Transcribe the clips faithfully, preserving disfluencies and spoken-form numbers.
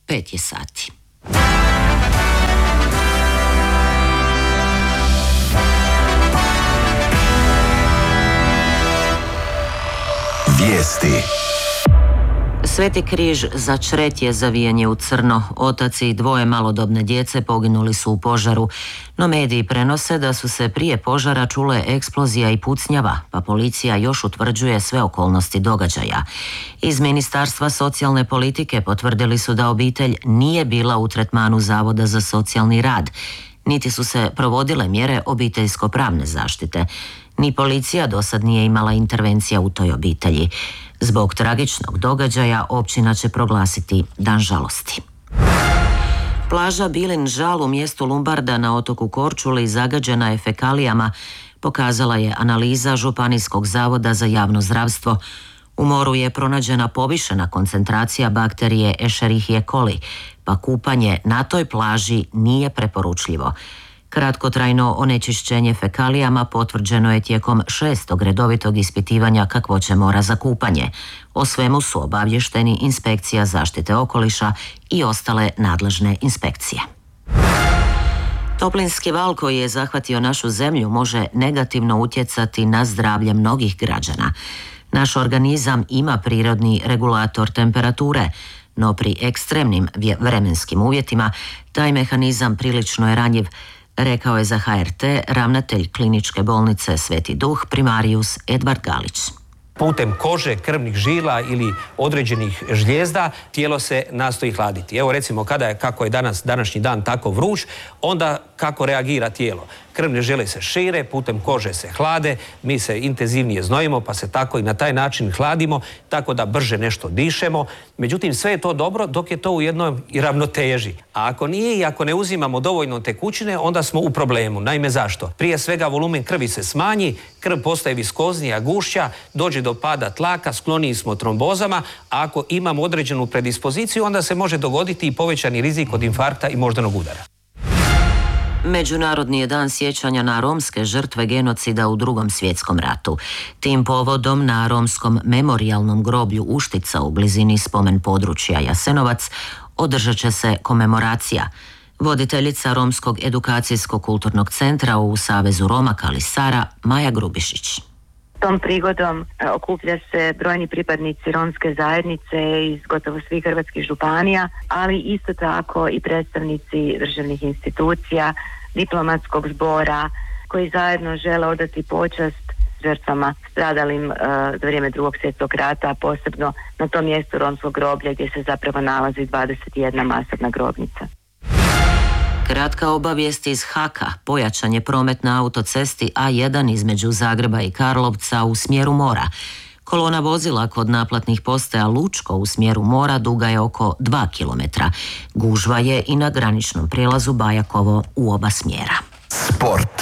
pet je sati. Vijesti. Sveti križ za Čret je zavijen je u crno. Otac i dvoje malodobne djece poginuli su u požaru, no mediji prenose da su se prije požara čule eksplozija i pucnjava, pa policija još utvrđuje sve okolnosti događaja. Iz Ministarstva socijalne politike potvrdili su da obitelj nije bila u tretmanu Zavoda za socijalni rad, niti su se provodile mjere obiteljsko-pravne zaštite. Ni policija dosad nije imala intervencija u toj obitelji. Zbog tragičnog događaja općina će proglasiti dan žalosti. Plaža Bilin Žal u mjestu Lumbarda na otoku Korčuli zagađena je fekalijama, pokazala je analiza Županijskog zavoda za javno zdravstvo. U moru je pronađena povišena koncentracija bakterije Escherichia coli, pa kupanje na toj plaži nije preporučljivo. Kratkotrajno onečišćenje fekalijama potvrđeno je tijekom šestog redovitog ispitivanja kakvoće mora za kupanje. O svemu su obavješteni Inspekcija zaštite okoliša i ostale nadležne inspekcije. Toplinski val koji je zahvatio našu zemlju može negativno utjecati na zdravlje mnogih građana. Naš organizam ima prirodni regulator temperature, no pri ekstremnim vremenskim uvjetima taj mehanizam prilično je ranjiv, rekao je za H R T ravnatelj kliničke bolnice Sveti Duh primarijus Edvard Galić. Putem kože, krvnih žila ili određenih žlijezda tijelo se nastoji hladiti. Evo recimo kada je, kako je danas, današnji dan tako vruć, onda kako reagira tijelo. Krvne žile se šire, putem kože se hlade, mi se intenzivnije znojimo pa se tako i na taj način hladimo, tako da brže nešto dišemo. Međutim, sve je to dobro dok je to u jednoj ravnoteži. A ako nije i ako ne uzimamo dovoljno tekućine, onda smo u problemu. Naime, zašto? Prije svega volumen krvi se smanji, krv postaje viskoznija, gušća, dođe do pada tlaka, skloniji smo trombozama, a ako imamo određenu predispoziciju, onda se može dogoditi i povećani rizik od infarkta i moždanog udara. Međunarodni je dan sjećanja na romske žrtve genocida u Drugom svjetskom ratu. Tim povodom na romskom memorijalnom groblju Uštica u blizini spomen područja Jasenovac održat će se komemoracija. Voditeljica Romskog edukacijsko-kulturnog centra u Savezu Roma Kali Sara, Maja Grubišić. Tom prigodom okuplja se brojni pripadnici romske zajednice iz gotovo svih hrvatskih županija, ali isto tako i predstavnici državnih institucija, diplomatskog zbora, koji zajedno žele odati počast žrtvama stradalim uh, za vrijeme Drugog svjetskog rata, a posebno na tom mjestu romskog groblja gdje se zapravo nalazi dvadeset jedna masovna grobnica. Kratka obavijest iz Haka. Pojačan je promet na autocesti A jedan između Zagreba i Karlovca u smjeru mora. Kolona vozila kod naplatnih postaja Lučko u smjeru mora duga je oko dva kilometra. Gužva je i na graničnom prijelazu Bajakovo u oba smjera. Sport.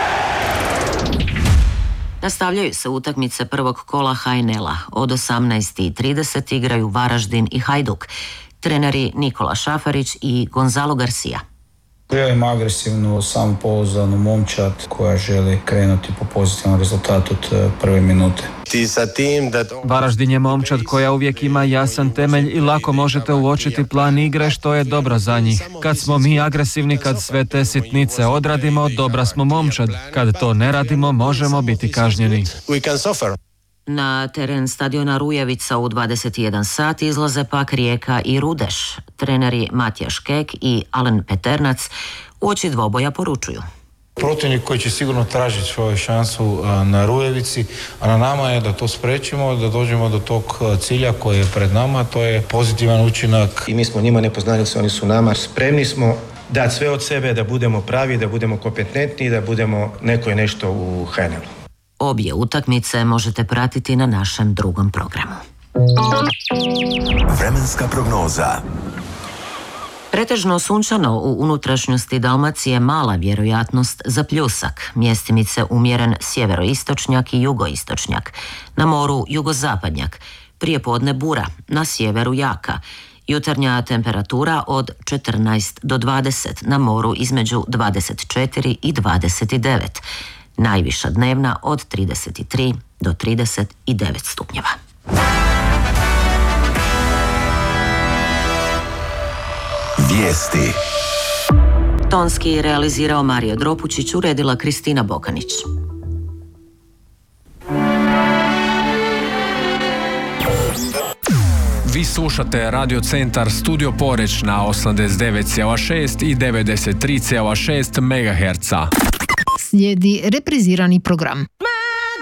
Nastavljaju se utakmice prvog kola H N L-a. Od osamnaest i trideset igraju Varaždin i Hajduk. Treneri Nikola Šafarić i Gonzalo Garcia. Ja imam agresivnu, samopouzdanu momčad koja želi krenuti po pozitivnom rezultatu od prve minute. Varaždin je momčad koja uvijek ima jasan temelj i lako možete uočiti plan igre što je dobro za njih. Kad smo mi agresivni, kad sve te sitnice odradimo, dobra smo momčad. Kad to ne radimo, možemo biti kažnjeni. Na teren stadiona Rujevica u dvadeset jedan sat izlaze pak Rijeka i Rudeš. Treneri Matija Škek i Alen Peternac uoči dvoboja poručuju. Protivnik koji će sigurno tražiti svoju šansu na Rujevici, a na nama je da to spriječimo, da dođemo do tog cilja koji je pred nama, to je pozitivan učinak. I mi smo njima nepoznanici, oni su nama. Spremni smo dati sve od sebe, da budemo pravi, da budemo kompetentni, da budemo neko i nešto u H N L-u. Obje utakmice možete pratiti na našem drugom programu. Vremenska prognoza. Pretežno sunčano u unutrašnjosti Dalmacije, mala vjerojatnost za pljusak. Mjestimice umjeren sjeveroistočnjak i jugoistočnjak. Na moru jugozapadnjak. Prijepodne bura, na sjeveru jaka. Jutarnja temperatura od četrnaest do dvadeset, na moru između dvadeset četiri i dvadeset devet. Najviša dnevna od trideset tri do trideset devet stupnjeva. Vijesti. Tonski realizirao Mario Dropučić, uredila Kristina Bokanić. Vi slušate Radio Centar Studio Poreć na osamdeset devet zarez šest i devedeset tri zarez šest megaherca. Slijedi reprizirani program.